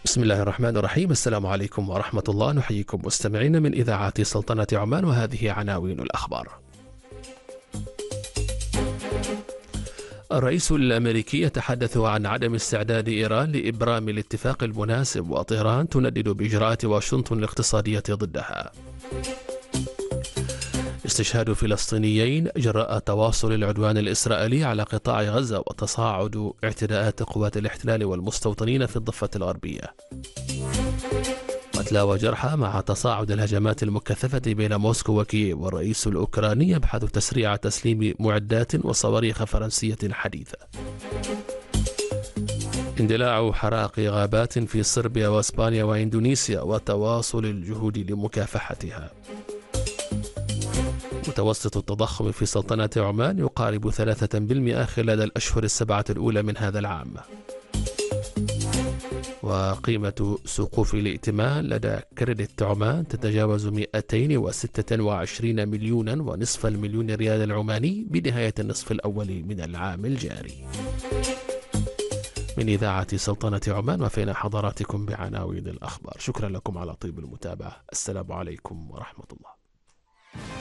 بسم الله الرحمن الرحيم. السلام عليكم ورحمة الله. نحييكم مستمعين من إذاعة سلطنة عمان، وهذه عناوين الأخبار. الرئيس الأمريكي يتحدث عن عدم استعداد إيران لإبرام الاتفاق المناسب، وطهران تندد بإجراءات واشنطن الاقتصادية ضدها. استشهاد فلسطينيين جراء تواصل العدوان الإسرائيلي على قطاع غزة وتصاعد اعتداءات قوات الاحتلال والمستوطنين في الضفة الغربية. قتلى وجرحى مع تصاعد الهجمات المكثفة بين موسكو وكييف، والرئيس الأوكراني يبحث تسريع تسليم معدات وصواريخ فرنسية حديثة. اندلاع حرائق غابات في صربيا واسبانيا واندونيسيا وتواصل الجهود لمكافحتها. متوسط التضخم في سلطنة عمان يقارب 3% خلال الأشهر السبعة الأولى من هذا العام. وقيمة سقوف الائتمان لدى كريدت عمان تتجاوز 226 مليونا ونصف المليون ريال العماني بنهاية النصف الأول من العام الجاري. من إذاعة سلطنة عمان وفينا حضراتكم بعناوين الأخبار. شكرا لكم على طيب المتابعة. السلام عليكم ورحمة الله.